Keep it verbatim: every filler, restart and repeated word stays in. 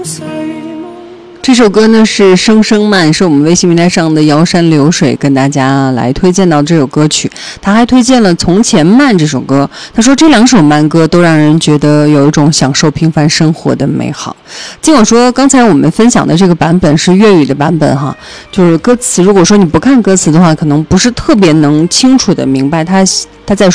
这首歌呢是声声慢，是我们微信平台上的瑶山流水跟大家来推荐到这首歌曲。他还推荐了从前慢这首歌，他说这两首慢歌都让人觉得有一种享受平凡生活的美好。尽管说刚才我们分享的这个版本是粤语的版本哈，就是歌词如果说你不看歌词的话，可能不是特别能清楚的明白他他在